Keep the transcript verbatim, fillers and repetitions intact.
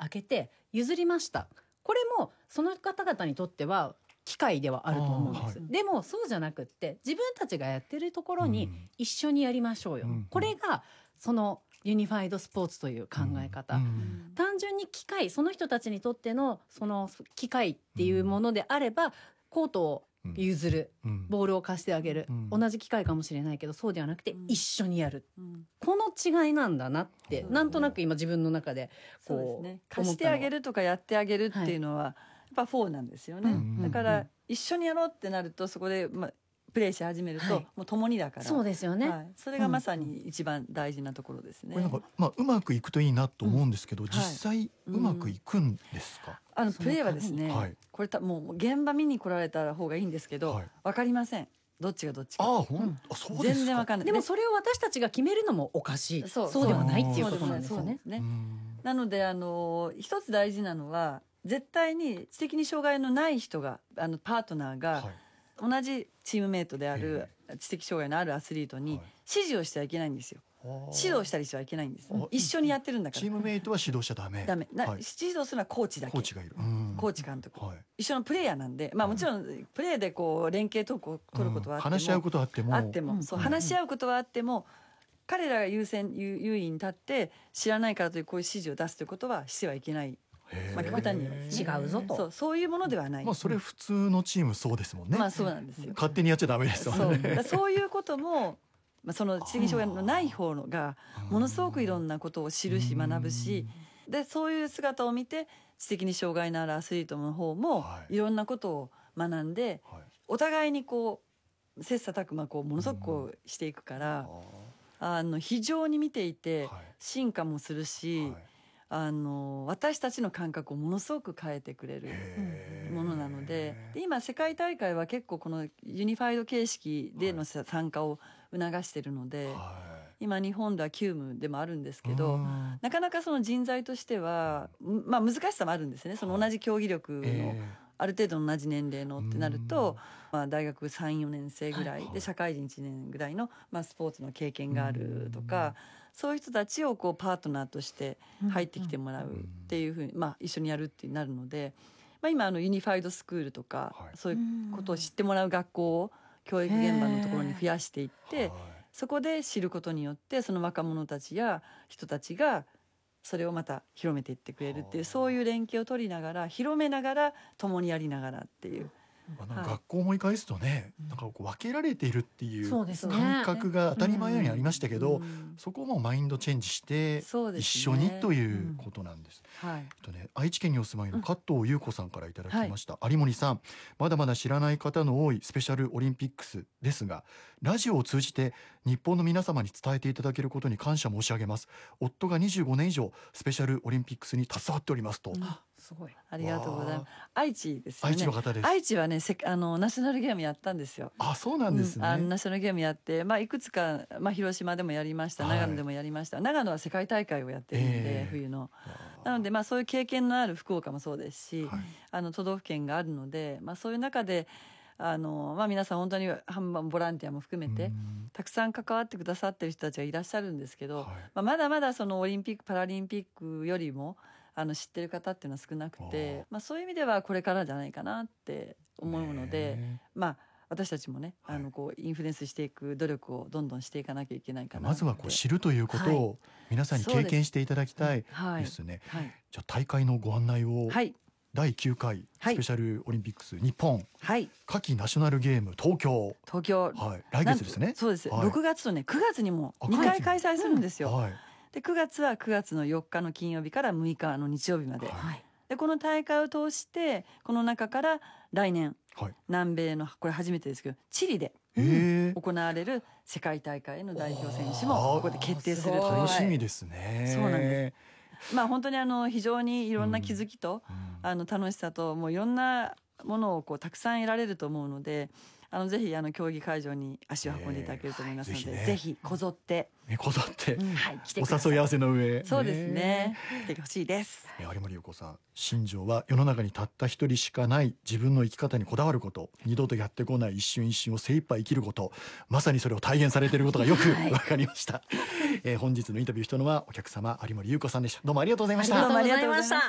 開けて譲りました。これもその方々にとっては機会ではあると思うんです、はい、でもそうじゃなくって自分たちがやってるところに一緒にやりましょうよ、うん、これがそのユニファイドスポーツという考え方、うん、単純に機会、その人たちにとってのその機会っていうものであればコートを譲る、うん、ボールを貸してあげる、うん、同じ機会かもしれないけどそうではなくて一緒にやる、うん、この違いなんだなって、うん、なんとなく今自分の中でこう、そうですね、 貸してあげるとかやってあげるっていうのは、はい、やっぱフォーなんですよね、うん、だから一緒にやろうってなるとそこで、まあ、プレーし始めると、はい、もう共にだから、 そうですよね、 はい、それがまさに一番大事なところですね、 これなんか、まあ、うまくいくといいなと思うんですけど、うん、実際うまくいくんですか？ あのプレーはですね、はい、これたもう現場見に来られた方がいいんですけど、はい、分かりません、どっちがどっちか。 あ、ほん、あ、そうですか。 全然分かんない。 でもそれを私たちが決めるのもおかしい、そうそうではないっていうことなんですよね。 なのであの一つ大事なのは絶対に知的に障害のない人があのパートナーが、はい、同じチームメイトである知的障害のあるアスリートに指示をしてはいけないんですよ。指導したりしてはいけないんです。一緒にやってるんだから。 チームメイトは指導しちゃダメ。 ダメ。な、はい、指導するのはコーチだけ。 コーチがいる。 コーチ監督、はい。一緒のプレイヤーなんで、まあもちろんプレーでこう連携トークを取ることはあっても、 話し合うことはあっても、 あっても、そう話し合うことはあっても、彼らが優先優位に立って知らないからというこういう指示を出すということはしてはいけない。まあ、極端に言うですね、 違うぞと、 そう、そういうものではない。 まあそれ普通のチームそうですもんね。 まあそうなんですよ。 勝手にやっちゃダメですもんね。 そう、そういうことも、まあ、その知的障害のない方のがものすごくいろんなことを知るし学ぶし、でそういう姿を見て知的に障害のあるアスリートの方もいろんなことを学んで、はい、お互いにこう切磋琢磨こうものすごくこうしていくから、あの非常に見ていて進化もするし、はい、あの私たちの感覚をものすごく変えてくれるものなので、で今世界大会は結構このユニファイド形式での参加を促しているので、はい、今日本では急務でもあるんですけど、なかなかその人材としては、まあ、難しさもあるんですね。その同じ競技力の、はい、ある程度同じ年齢のってなると、まあ、大学さん、よねん生ぐらいで社会人いちねんぐらいの、まあ、スポーツの経験があるとか、そういう人たちをこうパートナーとして入ってきてもらうっていうふうに、まあ、一緒にやるってなるので、まあ、今あのユニファイドスクールとか、はい、そういうことを知ってもらう学校を教育現場のところに増やしていって、そこで知ることによってその若者たちや人たちがそれをまた広めていってくれるっていう、そういう連携を取りながら広めながら共にやりながらっていう。 まあ、なんか学校を思い返すとね、はい、なんかこう分けられているっていう感覚が当たり前のようにありましたけど、うん、そこもマインドチェンジして一緒にということなんです。はい、とね、愛知県にお住まいの加藤優子さんからいただきました、はい、有森さん、まだまだ知らない方の多いスペシャルオリンピックスですが、ラジオを通じて日本の皆様に伝えていただけることに感謝申し上げます。夫がにじゅうごねん以上スペシャルオリンピックスに携わっておりますと、うん、 すごい、ありがとうございます。愛知ですよね。 愛知の方です。 愛知はね、せあのナショナルゲームやったんですよ。 あ、そうなんですね。 うん、あのナショナルゲームやって、まあ、いくつか、まあ、広島でもやりました、長野でもやりました、はい、長野は世界大会をやってるんで、えー、冬のなので、まあ、そういう経験のある福岡もそうですし、はい、あの都道府県があるので、まあ、そういう中であの、まあ、皆さん本当に半分ボランティアも含めてたくさん関わってくださってる人たちがいらっしゃるんですけど、はい、まあ、まだまだそのオリンピックパラリンピックよりもあの知ってる方っていうのは少なくて、まあ、そういう意味ではこれからじゃないかなって思うので、まあ私たちもね、あのこうインフルエンスしていく努力をどんどんしていかなきゃいけないかな。 まずはこう知るということを皆さんに経験していただきたいですね。はいはい、じゃあ大会のご案内を、はい、だいきゅうかいスペシャルオリンピックス日本、はい、夏季ナショナルゲーム東京、 東京、 はい、来月ですね。 そうです、はい、ろくがつとねくがつにもにかい開催するんですよ。はい、でくがつはくがつのよっかの金曜日からむいかの日曜日まで、はい、でこの大会を通してこの中から来年、はい、南米のこれ初めてですけどチリで行われる世界大会の代表選手もここで決定する。 楽しみですね。 そうなんです。まあ本当にあの非常にいろんな気づきと、うん、あの楽しさともういろんなものをこうたくさん得られると思うので、あのぜひあの競技会場に足を運んでいただけると思いますので、えーはい、ぜひこぞって、 ね、こぞって、 うん、はい、来てお誘い合わせの上、 そうですね、来てほしいです。 有森裕子さん、新庄は世の中にたった一人しかない自分の生き方にこだわること、二度とやってこない一瞬一瞬を精一杯生きること、まさにそれを体現されていることがよくわかりました、はい、えー、本日のインタビューしたのはお客様有森裕子さんでした。どうもありがとうございました。 どうもありがとうございました。